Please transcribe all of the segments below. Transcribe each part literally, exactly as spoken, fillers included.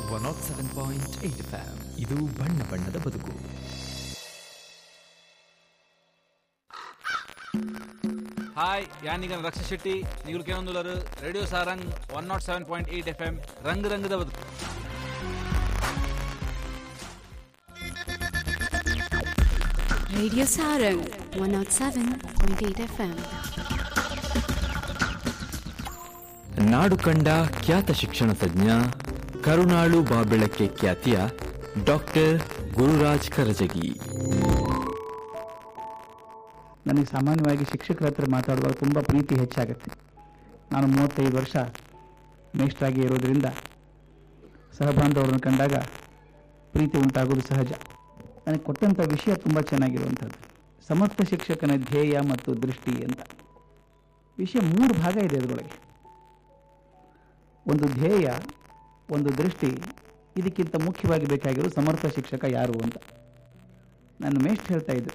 One not seven point eight F M. ಇದು ಬಣ್ಣ ಬಣ್ಣದ ಬದುಕು. ಹಾಯ್, ಯಾನೀಗ ರಕ್ಷ ಶೆಟ್ಟಿ ನೀವು ಕೇಳೊಂದುಲರು radio Sarang one not seven point eight F M ರಂಗ್ ರಂಗದ ಬದುಕು. Radio Sarang one not seven point eight F M. ನಾಡು ಕಂಡ ಖ್ಯಾತ ಶಿಕ್ಷಣ ತಜ್ಞ, ಕರುಣಾಳು ಬಾಬೆಳಕ್ಕೆ ಖ್ಯಾತಿಯ ಡಾಕ್ಟರ್ ಗುರುರಾಜ್ ಕರಜಗಿ. ನನಗೆ ಸಾಮಾನ್ಯವಾಗಿ ಶಿಕ್ಷಕರ ಹತ್ರ ಮಾತಾಡುವಾಗ ತುಂಬ ಪ್ರೀತಿ ಹೆಚ್ಚಾಗುತ್ತೆ. ನಾನು ಮೂವತ್ತೈದು ವರ್ಷ ಮೇಷ್ಟ್ರಾಗಿ ಇರೋದರಿಂದ ಸಹಬಾಂಧವರನ್ನು ಕಂಡಾಗ ಪ್ರೀತಿ ಉಂಟಾಗೋದು ಸಹಜ. ನನಗೆ ಕೊಟ್ಟಂಥ ವಿಷಯ ತುಂಬ ಚೆನ್ನಾಗಿರುವಂಥದ್ದು. ಸಮರ್ಥ ಶಿಕ್ಷಕನ ಧ್ಯೇಯ ಮತ್ತು ದೃಷ್ಟಿ ಅಂತ ವಿಷಯ ಮೂರು ಭಾಗ ಇದೆ ಅದರೊಳಗೆ. ಒಂದು ಧ್ಯೇಯ, ಒಂದು ದೃಷ್ಟಿ, ಇದಕ್ಕಿಂತ ಮುಖ್ಯವಾಗಿ ಬೇಕಾಗಿರೋ ಸಮರ್ಥ ಶಿಕ್ಷಕ ಯಾರು ಅಂತ. ನನ್ನ ಮೇಷ್ಟ್ರು ಹೇಳ್ತಾ ಇದ್ದರು,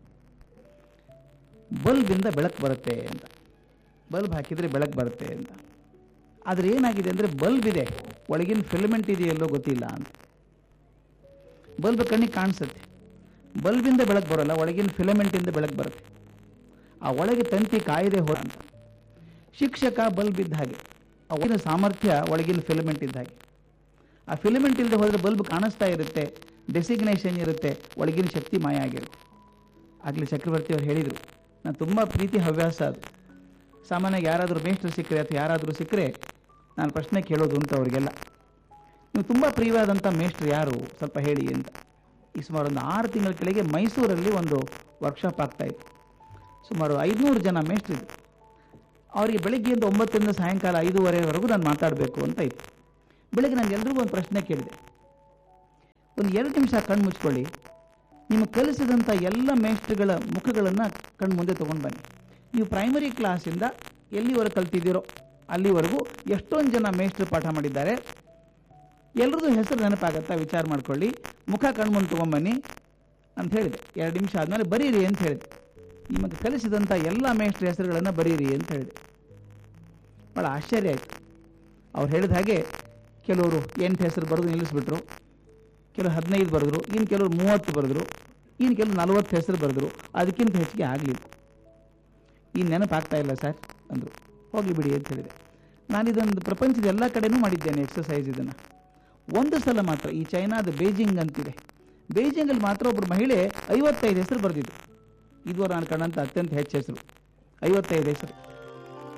ಬಲ್ಬಿಂದ ಬೆಳಕು ಬರುತ್ತೆ ಅಂತ. ಬಲ್ಬ್ ಹಾಕಿದರೆ ಬೆಳಕು ಬರುತ್ತೆ ಅಂತ. ಆದರೆ ಏನಾಗಿದೆ ಅಂದರೆ ಬಲ್ಬ್ ಇದೆ, ಒಳಗಿನ ಫಿಲಮೆಂಟ್ ಇದೆಯಲ್ಲೋ ಗೊತ್ತಿಲ್ಲ ಅಂತ. ಬಲ್ಬ್ ಕಣ್ಣಿಗೆ ಕಾಣಿಸುತ್ತೆ, ಬಲ್ಬಿಂದ ಬೆಳಕು ಬರೋಲ್ಲ, ಒಳಗಿನ ಫಿಲಮೆಂಟಿಂದ ಬೆಳಕು ಬರುತ್ತೆ. ಆ ಒಳಗೆ ತಂತಿ ಕಾಯದೆ ಹೋ ಅಂತ. ಶಿಕ್ಷಕ ಬಲ್ಬ್ ಇದ್ದ ಹಾಗೆ, ಆ ಒಳಗಿನ ಸಾಮರ್ಥ್ಯ ಒಳಗಿನ ಫಿಲಮೆಂಟ್ ಇದ್ದ ಹಾಗೆ. ಆ ಫಿಲಮೆಂಟ್ ಇಲ್ಲದೆ ಹೋದರೆ ಬಲ್ಬ್ ಕಾಣಿಸ್ತಾ ಇರುತ್ತೆ, ಡೆಸಿಗ್ನೇಷನ್ ಇರುತ್ತೆ, ಒಳಗಿನ ಶಕ್ತಿ ಮಾಯ ಆಗಿರುತ್ತೆ. ಆಗಲಿ ಚಕ್ರವರ್ತಿ ಅವರು ಹೇಳಿದರು, ನಾನು ತುಂಬ ಪ್ರೀತಿ ಹವ್ಯಾಸ ಅದು. ಸಾಮಾನ್ಯವಾಗಿ ಯಾರಾದರೂ ಮೇಷ್ಟ್ರು ಸಿಕ್ಕರೆ ಅಥವಾ ಯಾರಾದರೂ ಸಿಕ್ಕರೆ ನಾನು ಪ್ರಶ್ನೆ ಕೇಳೋದು ಉಂಟು ಅವರಿಗೆಲ್ಲ, ನೀವು ತುಂಬ ಪ್ರಿಯವಾದಂಥ ಮೇಷ್ಟ್ರು ಯಾರು ಸ್ವಲ್ಪ ಹೇಳಿ ಅಂತ. ಈ ಸುಮಾರು ಒಂದು ಆರು ತಿಂಗಳ ಕೆಳಗೆ ಮೈಸೂರಲ್ಲಿ ಒಂದು ವರ್ಕ್ಶಾಪ್ ಆಗ್ತಾಯಿತ್ತು. ಸುಮಾರು ಐದುನೂರು ಜನ ಮೇಷ್ಟ್ರಿದ್ರು. ಅವರಿಗೆ ಬೆಳಗ್ಗೆಯಿಂದ ಒಂಬತ್ತರಿಂದ ಸಾಯಂಕಾಲ ಐದೂವರೆವರೆಗೂ ನಾನು ಮಾತಾಡಬೇಕು ಅಂತ ಇತ್ತು. ಬೆಳಗ್ಗೆ ನಾನು ಎಲ್ರಿಗೂ ಒಂದು ಪ್ರಶ್ನೆ ಕೇಳಿದೆ, ಒಂದು ಎರಡು ನಿಮಿಷ ಕಣ್ಣು ಮುಚ್ಕೊಳ್ಳಿ, ನಿಮ್ಮ ಕಲಿಸಿದಂಥ ಎಲ್ಲ ಮೇಷ್ಟ್ರುಗಳ ಮುಖಗಳನ್ನು ಕಣ್ಣು ಮುಂದೆ ತೊಗೊಂಡು ಬನ್ನಿ. ನೀವು ಪ್ರೈಮರಿ ಕ್ಲಾಸಿಂದ ಎಲ್ಲಿವರೆಗೂ ಕಲ್ತಿದ್ದೀರೋ ಅಲ್ಲಿವರೆಗೂ ಎಷ್ಟೊಂದು ಜನ ಮೇಷ್ಟ್ರು ಪಾಠ ಮಾಡಿದ್ದಾರೆ, ಎಲ್ಲರದ್ದು ಹೆಸರು ನೆನಪಾಗತ್ತಾ ವಿಚಾರ ಮಾಡ್ಕೊಳ್ಳಿ, ಮುಖ ಕಣ್ಣು ಮುಂದೆ ತೊಗೊಂಬನ್ನಿ ಅಂತ ಹೇಳಿದೆ. ಎರಡು ನಿಮಿಷ ಆದಮೇಲೆ ಬರೀರಿ ಅಂತ ಹೇಳಿದೆ. ನಿಮಗೆ ಕಲಿಸಿದಂಥ ಎಲ್ಲ ಮೇಷ್ಟ್ರ ಹೆಸರುಗಳನ್ನು ಬರೀರಿ ಅಂತ ಹೇಳಿದೆ. ಭಾಳ ಆಶ್ಚರ್ಯ ಆಯಿತು. ಅವ್ರು ಹೇಳಿದ ಹಾಗೆ ಕೆಲವರು ಎಂಟು ಹೆಸರು ಬರೆದು ನಿಲ್ಲಿಸ್ಬಿಟ್ರು, ಕೆಲವರು ಹದಿನೈದು ಬರೆದ್ರು, ಇನ್ನು ಕೆಲವರು ಮೂವತ್ತು ಬರೆದ್ರು, ಇನ್ನು ಕೆಲವರು ನಲವತ್ತು ಹೆಸರು ಬರೆದ್ರು. ಅದಕ್ಕಿಂತ ಹೆಚ್ಚಿಗೆ ಆಗಲಿಲ್ಲ. ಈ ನೆನಪಾಗ್ತಾ ಇಲ್ಲ ಸರ್ ಅಂದರು. ಹೋಗಲಿ ಬಿಡಿ ಅಂತ ಹೇಳಿದೆ. ನಾನಿದೊಂದು ಪ್ರಪಂಚದ ಎಲ್ಲ ಕಡೆನೂ ಮಾಡಿದ್ದೇನೆ ಎಕ್ಸಸೈಸ್. ಇದನ್ನು ಒಂದು ಸಲ ಮಾತ್ರ ಈ ಚೈನಾದ ಬೇಜಿಂಗ್ ಅಂತಿದೆ, ಬೇಜಿಂಗಲ್ಲಿ ಮಾತ್ರ ಒಬ್ಬರು ಮಹಿಳೆ ಐವತ್ತೈದು ಹೆಸರು ಬರೆದಿದ್ದು. ಇದುವರೆ ನಾನು ಕಂಡಂಥ ಅತ್ಯಂತ ಹೆಚ್ಚು ಹೆಸರು, ಐವತ್ತೈದು ಹೆಸರು.